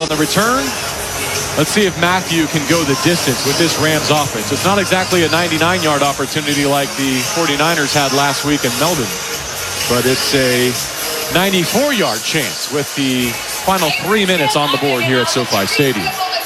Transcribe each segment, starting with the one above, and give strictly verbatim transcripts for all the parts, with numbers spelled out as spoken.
the return. Let's see if Matthew can go the distance with this Rams offense. It's not exactly a ninety-nine yard opportunity like the forty-niners had last week in Melbourne, but it's a ninety-four yard chance with the final three minutes on the board here at SoFi Stadium.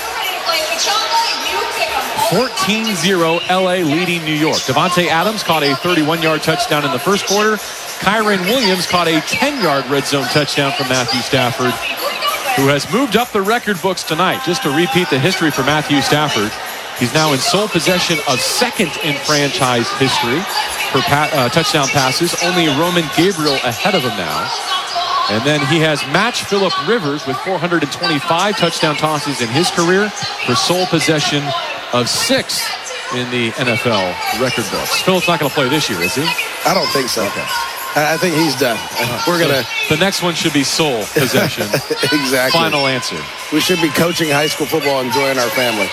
fourteen zero L A leading New York. Davante Adams caught a thirty-one yard touchdown in the first quarter. Kyren Williams caught a ten yard red zone touchdown from Matthew Stafford, who has moved up the record books tonight. Just to repeat the history for Matthew Stafford, he's now in sole possession of second in franchise history for pa uh, touchdown passes. Only Roman Gabriel ahead of him now. And then he has matched Phillip Rivers with four hundred twenty-five touchdown tosses in his career for sole possession of sixth in the N F L record books. Philip's not going to play this year, is he? I don't think so. Okay. I think he's done. We're so gonna. The next one should be sole possession. Exactly. Final answer. We should be coaching high school football, enjoying our family.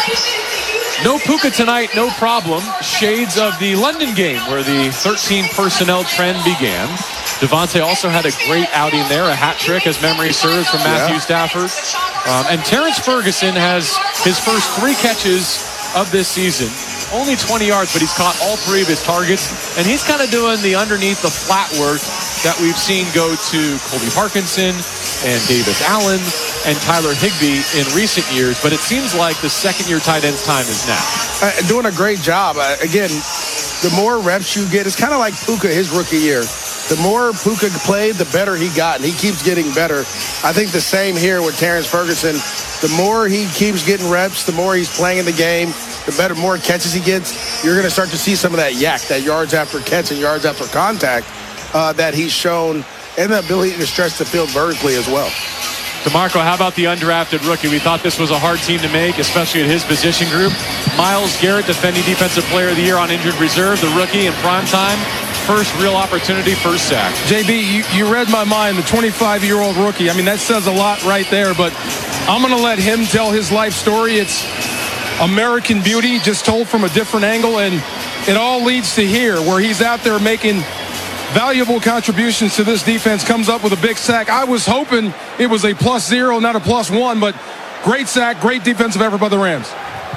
No Puka tonight, no problem. Shades of the London game where the thirteen personnel trend began. Davante also had a great outing there, a hat trick as memory serves from Matthew yeah. Stafford. Um, and Terrence Ferguson has his first three catches of this season. Only twenty yards, but he's caught all three of his targets. And he's kind of doing the underneath the flat work that we've seen go to Colby Parkinson and Davis Allen and Tyler Higbee in recent years. But it seems like the second-year tight end's time is now. Uh, doing a great job. Uh, again, the more reps you get, it's kind of like Puka his rookie year. The more Puka played, the better he got, and he keeps getting better. I think the same here with Terrence Ferguson. The more he keeps getting reps, the more he's playing in the game, the better, more catches he gets. You're going to start to see some of that yak, that yards after catch and yards after contact uh, that he's shown, and the ability to stretch the field vertically as well. DeMarco, how about the undrafted rookie? We thought this was a hard team to make, especially at his position group. Myles Garrett, defending Defensive Player of the Year on injured reserve, the rookie in prime time. First real opportunity, first sack. J B, you, you read my mind, the twenty-five-year-old rookie. I mean, that says a lot right there, but I'm going to let him tell his life story. It's American Beauty, just told from a different angle, and it all leads to here, where he's out there making valuable contributions to this defense, comes up with a big sack. I was hoping it was a plus zero, not a plus one, but great sack, great defensive effort by the Rams.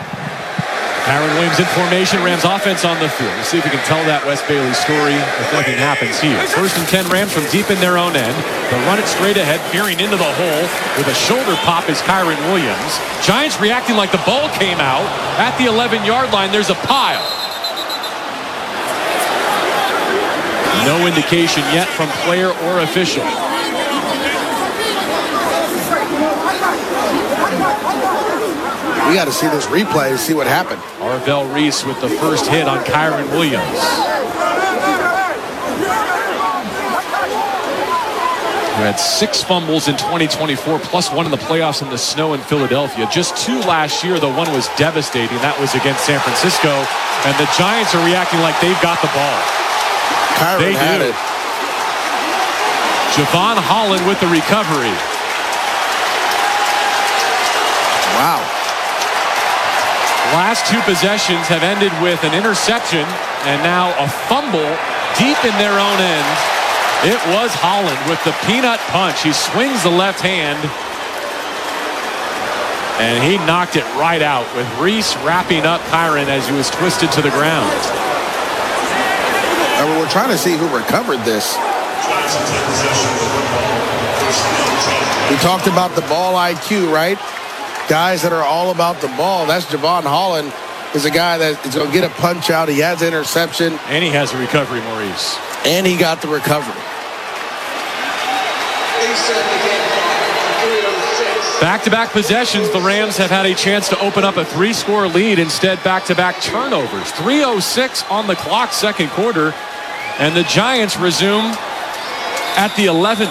Kyren Williams in formation, Rams offense on the field. We'll see if we can tell that Wes Bailey story if nothing happens here. First and ten, Rams from deep in their own end. They'll run it straight ahead, peering into the hole with a shoulder pop is Kyren Williams. Giants reacting like the ball came out. At the eleven yard line, there's a pile. No indication yet from player or official. We got to see this replay to see what happened. Arvell Reese with the first hit on Kyren Williams. Who had six fumbles in twenty twenty-four, plus one in the playoffs in the snow in Philadelphia. Just two last year, though one was devastating. That was against San Francisco. And the Giants are reacting like they've got the ball. Kyren they had do. it. Javon Holland with the recovery. Wow. Last two possessions have ended with an interception and now a fumble deep in their own end. It was Holland with the peanut punch. He swings the left hand and he knocked it right out with Reese wrapping up Kyren as he was twisted to the ground. I mean, we're trying to see who recovered this. We talked about the ball I Q, right? Guys that are all about the ball. That's Javon Holland, is a guy that is going to get a punch out. He has interception. And he has a recovery, Maurice. And he got the recovery. Back-to-back possessions, the Rams have had a chance to open up a three-score lead. Instead, back-to-back turnovers. three oh six on the clock, second quarter. And the Giants resume at the eleven.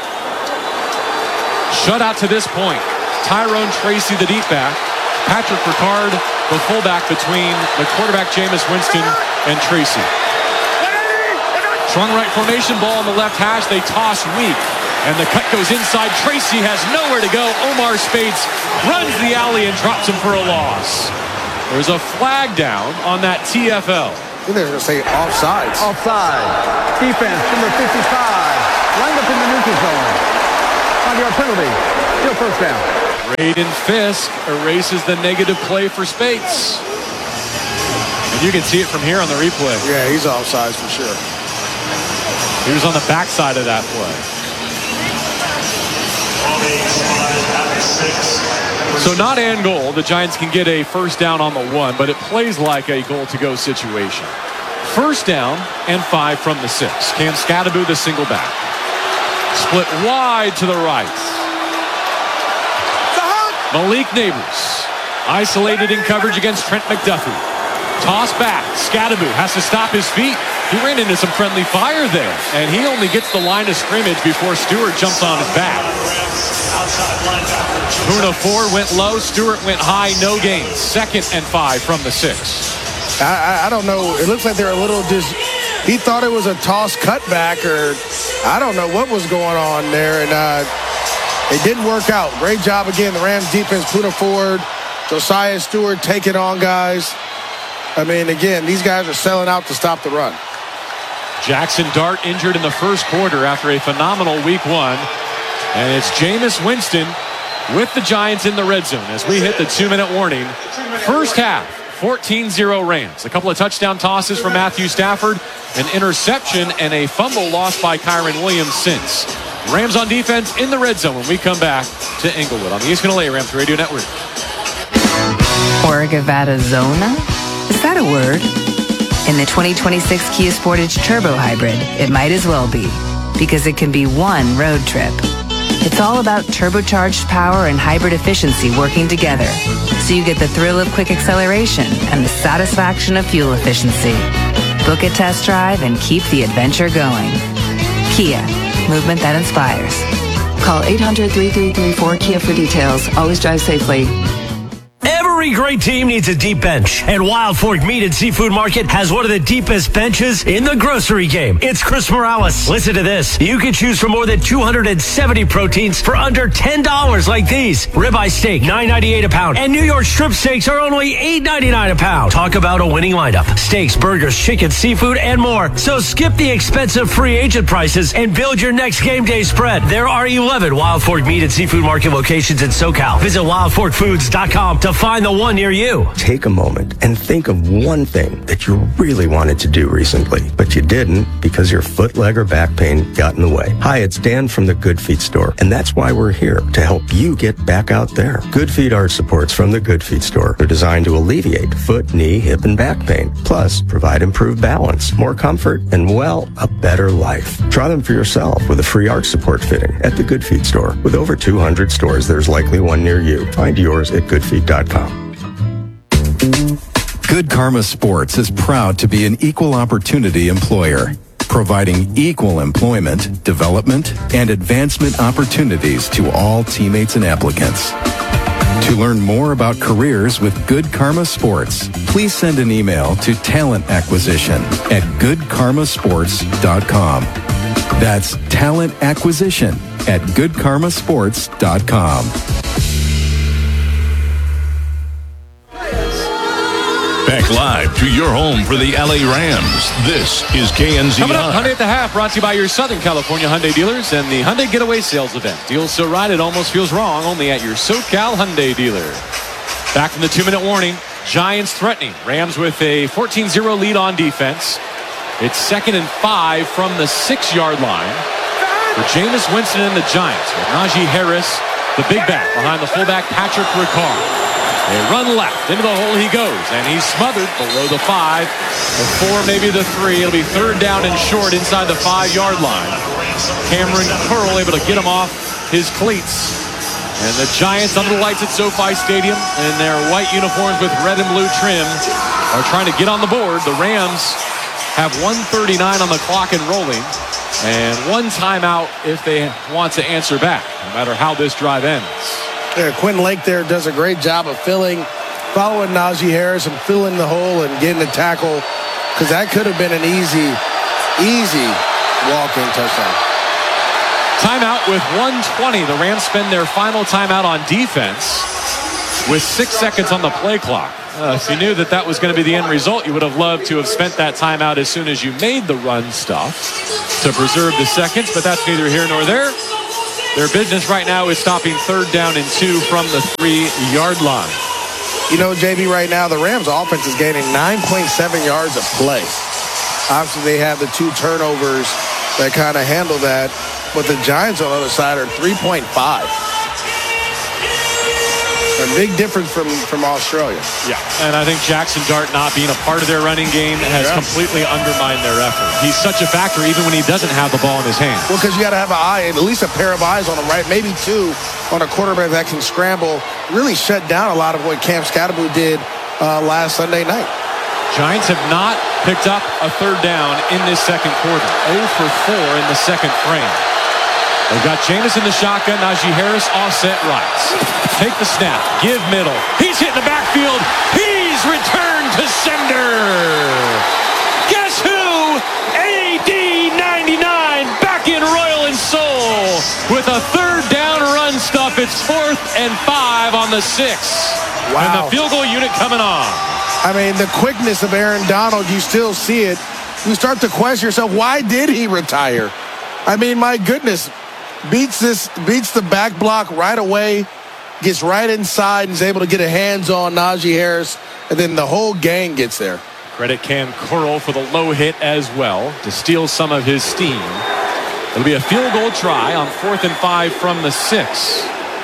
Shutout to this point. Tyrone Tracy, the deep back. Patrick Ricard, the fullback between the quarterback, Jameis Winston, and Tracy. Strong right formation, ball on the left hash. They toss weak. And the cut goes inside. Tracy has nowhere to go. Omar Speights runs the alley and drops him for a loss. There's a flag down on that T F L. I think they're going to say offsides. Offside. Defense, number fifty-five. Lined up in the neutral zone. Five-yard penalty. Still first down. Braden Fisk erases the negative play for Spates. And you can see it from here on the replay. Yeah, he's offsides for sure. He was on the backside of that play. So not and goal. The Giants can get a first down on the one, but it plays like a goal-to-go situation. First down and five from the six. Cam Skattebo, the single back. Split wide to the right. Malik Neighbors isolated in coverage against Trent McDuffie. Toss back. Skattebo has to stop his feet. He ran into some friendly fire there, and he only gets the line of scrimmage before Stewart jumps on his back. Puna four went low. Stewart went high. No gains. Second and five from the six. I, I, I don't know. It looks like they're a little just. He thought it was a toss cutback, or I don't know what was going on there, and uh, it didn't work out. Great job again. The Rams defense, Puna Ford, Josiah Stewart taking on guys. I mean, again, these guys are selling out to stop the run. Jackson Dart injured in the first quarter after a phenomenal week one. And it's Jameis Winston with the Giants in the red zone as we hit the two-minute warning. First half, fourteen zero Rams. A couple of touchdown tosses from Matthew Stafford, an interception, and a fumble lost by Kyren Williams since. Rams on defense in the red zone when we come back to Inglewood on the East L A Rams Radio Network. Orgavada Zona? Is that a word? In the twenty twenty-six Kia Sportage Turbo Hybrid, it might as well be, because it can be one road trip. It's all about turbocharged power and hybrid efficiency working together, so you get the thrill of quick acceleration and the satisfaction of fuel efficiency. Book a test drive and keep the adventure going. Kia, movement that inspires. Call eight hundred, three three three, four Kia for details. Always drive safely. Every great team needs a deep bench, and Wild Fork Meat and Seafood Market has one of the deepest benches in the grocery game. It's Chris Morales. Listen to this. You can choose from more than two hundred seventy proteins for under ten dollars like these. Ribeye steak, nine ninety-eight a pound, and New York strip steaks are only eight ninety-nine a pound. Talk about a winning lineup. Steaks, burgers, chicken, seafood, and more. So skip the expensive free agent prices and build your next game day spread. There are eleven Wild Fork Meat and Seafood Market locations in SoCal. Visit wild fork foods dot com to find the one near you. Take a moment and think of one thing that you really wanted to do recently, but you didn't because your foot, leg, or back pain got in the way. Hi, it's Dan from the Good Feet store, and that's why we're here, to help you get back out there. Good Feet arch supports from the Good Feet store are designed to alleviate foot, knee, hip, and back pain, plus provide improved balance, more comfort, and, well, a better life. Try them for yourself with a free arch support fitting at the Good Feet store. With over two hundred stores, there's likely one near you. Find yours at good feet dot com. Good Karma Sports is proud to be an equal opportunity employer, providing equal employment, development, and advancement opportunities to all teammates and applicants. To learn more about careers with Good Karma Sports, please send an email to talent acquisition at good karma sports dot com. That's talent acquisition at good karma sports dot com. Back live to your home for the L A Rams. This is K N Z R. Coming up, Hyundai at the Half, brought to you by your Southern California Hyundai dealers and the Hyundai Getaway Sales Event. Deals so right it almost feels wrong, only at your SoCal Hyundai dealer. Back from the two-minute warning, Giants threatening. Rams with a fourteen zero lead on defense. It's second and five from the six-yard line for Jameis Winston and the Giants, with Najee Harris, the big back, behind the fullback Patrick Ricard. They run left. Into the hole he goes, and he's smothered below the five. The four, maybe the three. It'll be third down and short inside the five-yard line. Cameron Curl able to get him off his cleats. And the Giants under the lights at SoFi Stadium in their white uniforms with red and blue trim are trying to get on the board. The Rams have one thirty-nine on the clock and rolling, and one timeout if they want to answer back, no matter how this drive ends. Yeah, Quentin Lake there does a great job of filling, following Najee Harris and filling the hole and getting the tackle, because that could have been an easy, easy walk-in touchdown. Timeout with one twenty. The Rams spend their final timeout on defense with six seconds on the play clock. Uh, if you knew that that was going to be the end result, you would have loved to have spent that timeout as soon as you made the run stuff to preserve the seconds, but that's neither here nor there. Their business right now is stopping third down and two from the three-yard line. You know, J B, right now, the Rams' offense is gaining nine point seven yards a play. Obviously, they have the two turnovers that kind of handle that, but the Giants on the other side are three point five. A big difference from, from Australia. Yeah, and I think Jackson Dart not being a part of their running game has yeah. completely undermined their effort. He's such a factor even when he doesn't have the ball in his hand. Well, because you got to have an eye, at least a pair of eyes on him, right? Maybe two on a quarterback that can scramble, really shut down a lot of what Cam Scatterbo did uh, last Sunday night. Giants have not picked up a third down in this second quarter. oh for four in the second frame. They've got Jameis in the shotgun. Najee Harris offset right. Take the snap. Give middle. He's hit in the backfield. He's returned to sender. Guess who? A D ninety-nine back in Royal and Soul with a third down run stuff. It's fourth and five on the six. Wow. And the field goal unit coming on. I mean, the quickness of Aaron Donald, you still see it. You start to question yourself, why did he retire? I mean, my goodness. Beats this, beats the back block right away, gets right inside, and is able to get a hands on Najee Harris, and then the whole gang gets there. Credit Cam Curl for the low hit as well to steal some of his steam. It'll be a field goal try on fourth and five from the six.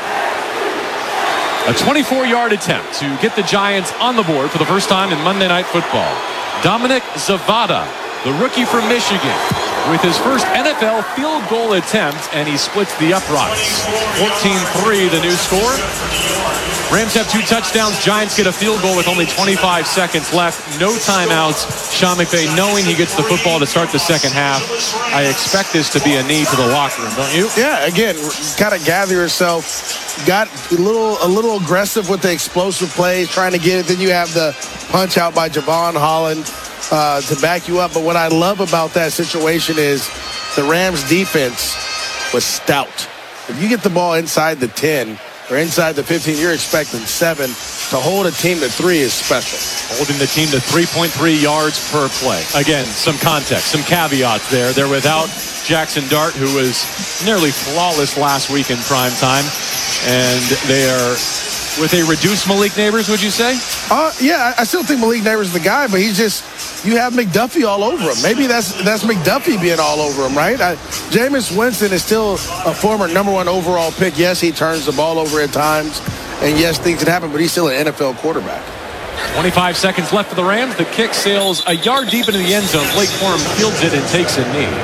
A twenty-four-yard attempt to get the Giants on the board for the first time in Monday Night Football. Dominic Zavada, the rookie from Michigan, with his first N F L field goal attempt, and he splits the uprights. fourteen three, the new score. Rams have two touchdowns. Giants get a field goal with only twenty-five seconds left. No timeouts. Sean McVay knowing he gets the football to start the second half. I expect this to be a knee to the locker room, don't you? Yeah, again, kind of gather yourself. Got a little a little aggressive with the explosive plays, trying to get it. Then you have the punch out by Javon Holland. Uh, to back you up. But what I love about that situation is the Rams defense was stout. If you get the ball inside the ten or inside the fifteen, you're expecting seven. To hold a team to three is special. Holding the team to three point three yards per play. Again, some context, some caveats there. They're without Jackson Dart, who was nearly flawless last week in prime time. And they are with a reduced Malik Neighbors, would you say? Uh, yeah, I still think Malik Neighbors is the guy, but he's just, you have McDuffie all over him. Maybe that's that's McDuffie being all over him, right? I, Jameis Winston is still a former number one overall pick. Yes, he turns the ball over at times, and yes, things can happen, but he's still an N F L quarterback. twenty-five seconds left for the Rams. The kick sails a yard deep into the end zone. Blake Corum fields it and takes a knee.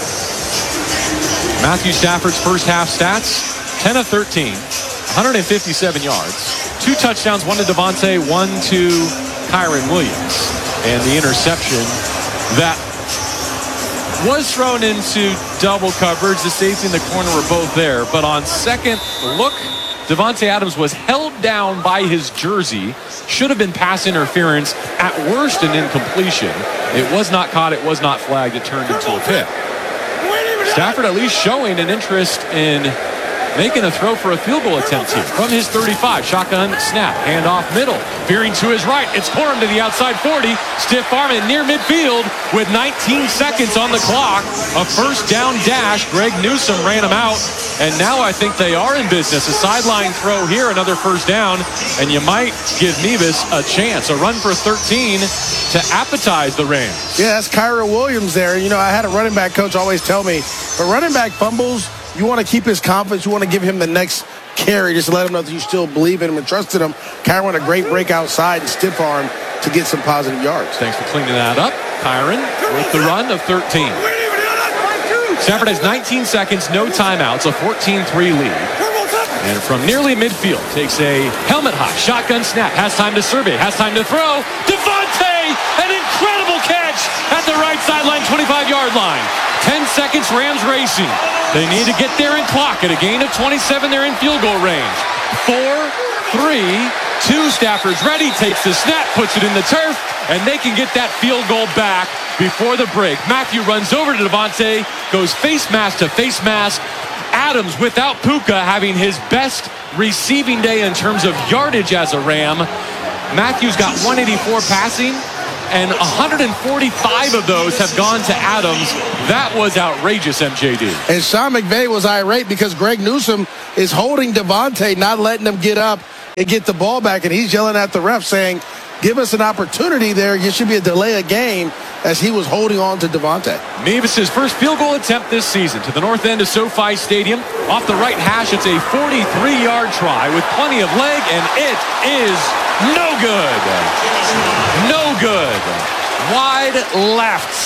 Matthew Stafford's first half stats, ten of thirteen, one hundred fifty-seven yards. Two touchdowns, one to Devontae, one to Kyren Williams. And the interception that was thrown into double coverage. The safety and the corner were both there. But on second look, Davante Adams was held down by his jersey. Should have been pass interference, at worst an incompletion. It was not caught, it was not flagged, it turned into a pick. Stafford at least showing an interest in making a throw for a field goal attempt here from his thirty-five. Shotgun snap, handoff middle, veering to his right. It's Corum to the outside forty. Stiff arm in near midfield with nineteen seconds on the clock. A first down dash. Greg Newsome ran him out, and now I think they are in business. A sideline throw here, another first down, and you might give Nevis a chance. A run for thirteen to appetize the Rams. Yeah, that's Kyren Williams there. You know, I had a running back coach always tell me, but running back fumbles, you want to keep his confidence. You want to give him the next carry. Just let him know that you still believe in him and trusted him. Kyren, a great break outside and stiff arm to get some positive yards. Thanks for cleaning that up. Kyren with the run of thirteen. Stafford has nineteen seconds, no timeouts, a fourteen three lead. And from nearly midfield, takes a helmet high, shotgun snap, has time to survey, has time to throw. Devontae, an incredible catch at the right sideline, twenty-five-yard line. ten seconds, Rams racing. They need to get there and clock it. A gain of twenty-seven, they're in field goal range. Four, three, two, Stafford's ready, takes the snap, puts it in the turf, and they can get that field goal back before the break. Matthew runs over to Devontae, goes face mask to face mask. Adams, without Puka, having his best receiving day in terms of yardage as a Ram. Matthews got one eighty-four passing, and one hundred forty-five of those have gone to Adams. That was outrageous, M J D. And Sean McVay was irate because Greg Newsome is holding Devontae, not letting him get up and get the ball back, and he's yelling at the ref saying, give us an opportunity there. You should be a delay of game, as he was holding on to Devontae. Mevis' first field goal attempt this season to the north end of SoFi Stadium. Off the right hash, it's a forty-three-yard try with plenty of leg, and it is no good. No good. Wide left.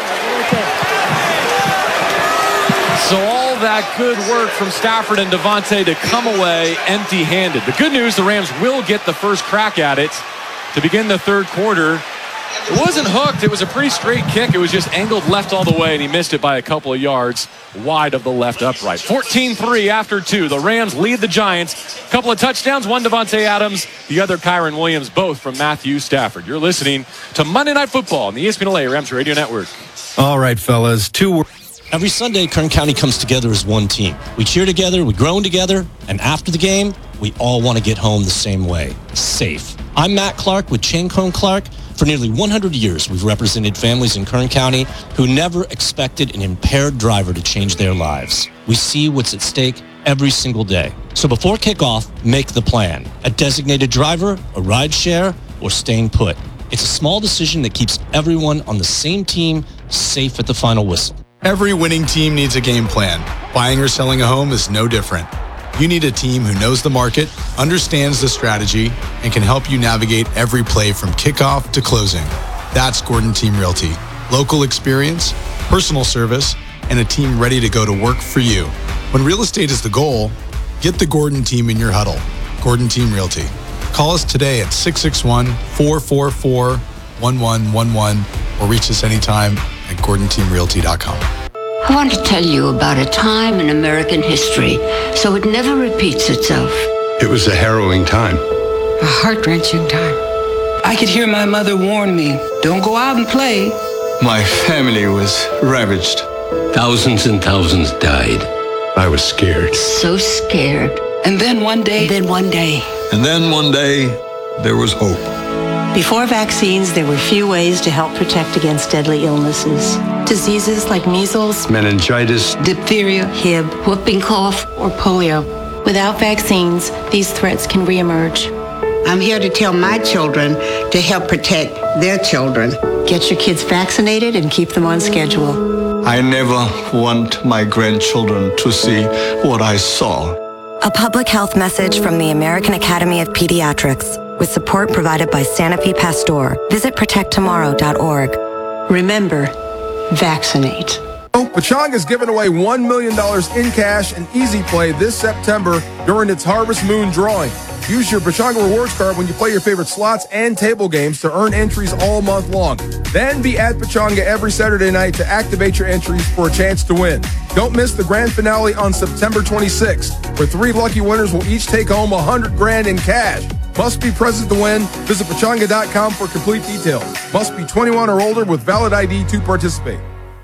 So all that good work from Stafford and Devontae to come away empty-handed. The good news, the Rams will get the first crack at it to begin the third quarter. It wasn't hooked. It was a pretty straight kick. It was just angled left all the way, and he missed it by a couple of yards wide of the left upright. fourteen three after two. The Rams lead the Giants. A couple of touchdowns, one Devontae Adams, the other Kyren Williams, both from Matthew Stafford. You're listening to Monday Night Football on the E S P N L A Rams Radio Network. All right, fellas, two. Every Sunday, Kern County comes together as one team. We cheer together, we groan together, and after the game, we all want to get home the same way, safe. I'm Matt Clark with Chain Cone Clark. For nearly one hundred years, we've represented families in Kern County who never expected an impaired driver to change their lives. We see what's at stake every single day. So before kickoff, make the plan. A designated driver, a ride share, or staying put. It's a small decision that keeps everyone on the same team safe at the final whistle. Every winning team needs a game plan. Buying or selling a home is no different. You need a team who knows the market, understands the strategy, and can help you navigate every play from kickoff to closing. That's Gordon Team Realty. Local experience, personal service, and a team ready to go to work for you. When real estate is the goal, get the Gordon team in your huddle. Gordon Team Realty. Call us today at six six one, four four four, one one one one or reach us anytime at gordon team realty dot com. I want to tell you about a time in American history so it never repeats itself. It was a harrowing time. A heart-wrenching time. I could hear my mother warn me, don't go out and play. My family was ravaged. Thousands and thousands died. I was scared. So scared. And then one day... And then one day... And then one day, there was hope. Before vaccines, there were few ways to help protect against deadly illnesses. Diseases like measles, meningitis, diphtheria, H I V, whooping cough, or polio. Without vaccines, these threats can reemerge. I'm here to tell my children to help protect their children. Get your kids vaccinated and keep them on schedule. I never want my grandchildren to see what I saw. A public health message from the American Academy of Pediatrics, with support provided by Sanofi Pasteur. Visit protect tomorrow dot org. Remember, vaccinate. Pechanga is giving away one million dollars in cash and Easy Play this September during its Harvest Moon drawing. Use your Pechanga rewards card when you play your favorite slots and table games to earn entries all month long. Then be at Pechanga every Saturday night to activate your entries for a chance to win. Don't miss the grand finale on September twenty-sixth, where three lucky winners will each take home one hundred grand in cash. Must be present to win. Visit Pechanga dot com for complete details. Must be twenty-one or older with valid I D to participate.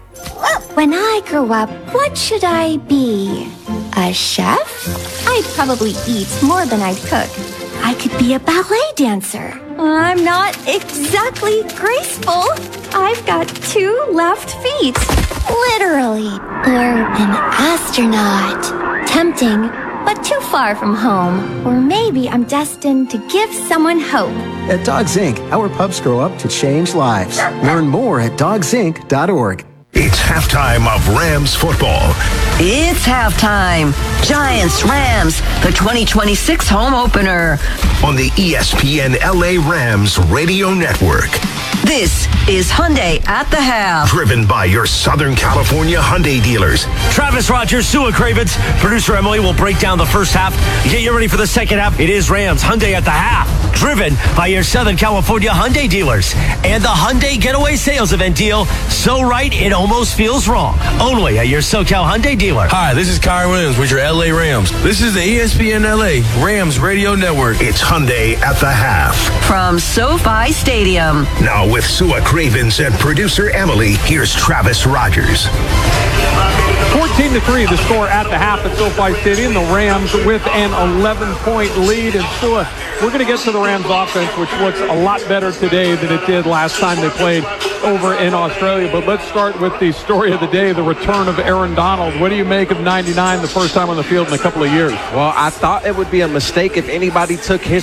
When I grow up, what should I be? A chef? I'd probably eat more than I'd cook. I could be a ballet dancer. I'm not exactly graceful. I've got two left feet. Literally. Or an astronaut. Tempting, but too far from home. Or maybe I'm destined to give someone hope. At Dogs Incorporated, our pups grow up to change lives. Learn more at dogs inc dot org. It's halftime of Rams football. It's halftime. Giants, Rams, the twenty twenty-six home opener. On the E S P N L A Rams Radio Network. This is Hyundai at the Half. Driven by your Southern California Hyundai dealers. Travis Rogers, Sua Cravens, producer Emily will break down the first half. Get you ready for the second half. It is Rams Hyundai at the Half. Driven by your Southern California Hyundai dealers. And the Hyundai Getaway Sales Event deal. So right, it almost feels wrong. Only at your SoCal Hyundai dealer. Hi, this is Kyren Williams with your L A Rams. This is the E S P N L A Rams Radio Network. It's Hyundai at the Half. From SoFi Stadium. Now with Sua Cravens and producer Emily, here's Travis Rogers. fourteen to three, the score at the half at SoFi Stadium. The Rams with an eleven point lead. And Sua, we're going to get to the Rams offense, which looks a lot better today than it did last time they played over in Australia. But let's start with the story of the day, the return of Aaron Donald. What do you make of ninety-nine, the first time on the field in a couple of years? Well, I thought it would be a mistake if anybody took his